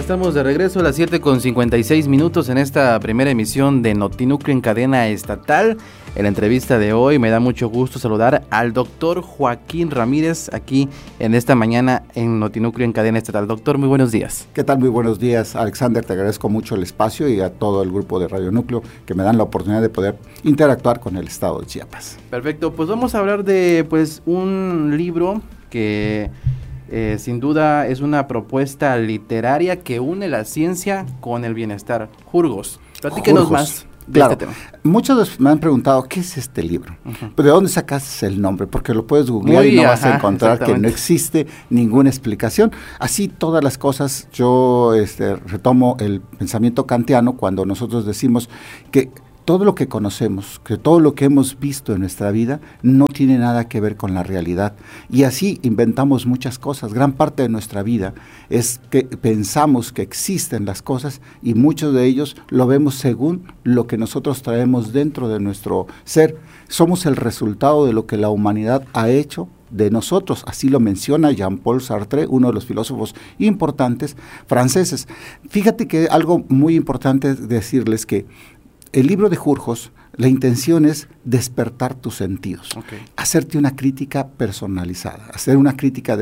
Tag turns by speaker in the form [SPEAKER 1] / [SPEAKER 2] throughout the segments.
[SPEAKER 1] estamos de regreso a las 7:56 en esta primera emisión de Notinúcleo en cadena estatal. En la entrevista de hoy me da mucho gusto saludar al doctor Joaquín Ramírez aquí en esta mañana en Notinúcleo en cadena estatal. Doctor, muy buenos días.
[SPEAKER 2] ¿Qué tal? Muy buenos días, Alexander. Te agradezco mucho el espacio y a todo el grupo de Radio Núcleo que me dan la oportunidad de poder interactuar con el estado de Chiapas.
[SPEAKER 1] Perfecto, pues vamos a hablar de un libro que sin duda es una propuesta literaria que une la ciencia con el bienestar. Jurgos, platíquenos más de este tema.
[SPEAKER 2] Muchos me han preguntado, ¿qué es este libro? ¿De dónde sacaste el nombre? Porque lo puedes googlear y no vas a encontrar que no existe ninguna explicación. Así todas las cosas, yo retomo el pensamiento kantiano cuando nosotros decimos que todo lo que conocemos, que todo lo que hemos visto en nuestra vida no tiene nada que ver con la realidad. Y así inventamos muchas cosas. Gran parte de nuestra vida es que pensamos que existen las cosas y muchos de ellos lo vemos según lo que nosotros traemos dentro de nuestro ser. Somos el resultado de lo que la humanidad ha hecho de nosotros, así lo menciona Jean-Paul Sartre, uno de los filósofos importantes franceses. Fíjate que algo muy importante decirles que el libro de Jurgos, la intención es despertar tus sentidos, hacerte una crítica personalizada, hacer una crítica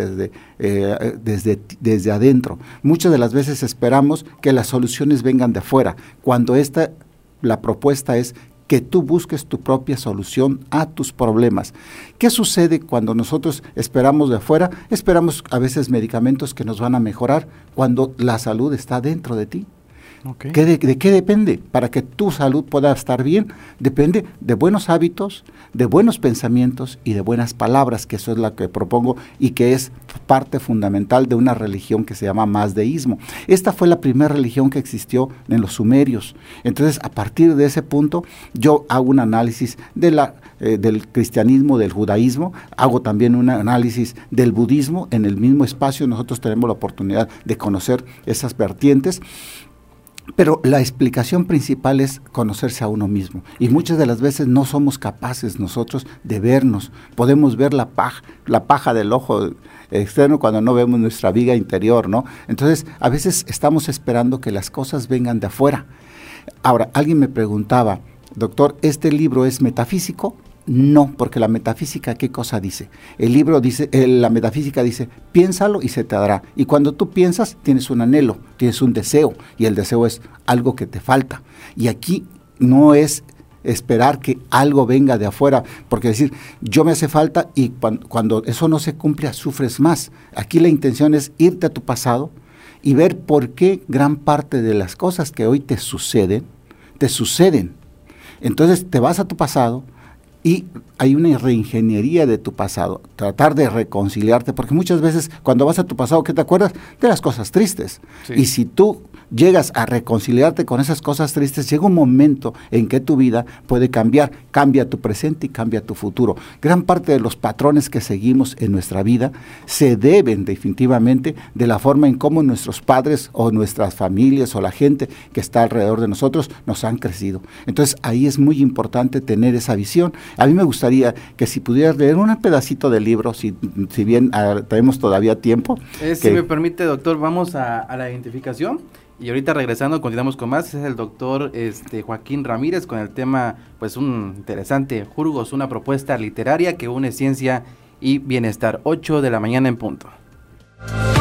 [SPEAKER 2] desde adentro. Muchas de las veces esperamos que las soluciones vengan de afuera, cuando la propuesta es que tú busques tu propia solución a tus problemas. ¿Qué sucede cuando nosotros esperamos de afuera? Esperamos a veces medicamentos que nos van a mejorar cuando la salud está dentro de ti. ¿De qué depende? Para que tu salud pueda estar bien, depende de buenos hábitos, de buenos pensamientos y de buenas palabras, que eso es lo que propongo y que es parte fundamental de una religión que se llama mazdeísmo. Esta fue la primera religión que existió en los sumerios. Entonces, a partir de ese punto, yo hago un análisis del cristianismo, del judaísmo, hago también un análisis del budismo. En el mismo espacio nosotros tenemos la oportunidad de conocer esas vertientes. Pero la explicación principal es conocerse a uno mismo. Y muchas de las veces no somos capaces nosotros de vernos. Podemos ver la paja del ojo externo cuando no vemos nuestra viga interior, ¿no? Entonces, a veces estamos esperando que las cosas vengan de afuera. Ahora, alguien me preguntaba, doctor, ¿este libro es metafísico? No, porque la metafísica, ¿qué cosa dice? El libro dice, la metafísica dice, piénsalo y se te dará. Y cuando tú piensas, tienes un anhelo, tienes un deseo, y el deseo es algo que te falta. Y aquí no es esperar que algo venga de afuera, porque decir, yo me hace falta, y cuando eso no se cumple, sufres más. Aquí la intención es irte a tu pasado y ver por qué gran parte de las cosas que hoy te suceden. Entonces te vas a tu pasado, y hay una reingeniería de tu pasado, tratar de reconciliarte, porque muchas veces cuando vas a tu pasado, ¿qué te acuerdas? De las cosas tristes. Sí. Y si tú llegas a reconciliarte con esas cosas tristes, llega un momento en que tu vida puede cambiar, cambia tu presente y cambia tu futuro. Gran parte de los patrones que seguimos en nuestra vida se deben definitivamente de la forma en cómo nuestros padres o nuestras familias o la gente que está alrededor de nosotros nos han crecido. Entonces ahí es muy importante tener esa visión. A mí me gustaría que si pudieras leer un pedacito del libro, si bien tenemos todavía tiempo.
[SPEAKER 1] Si me permite, doctor, vamos a la identificación. Y ahorita regresando, continuamos con más. Es el doctor Joaquín Ramírez con el tema, un interesante, Jurgos, una propuesta literaria que une ciencia y bienestar. 8 de la mañana en punto.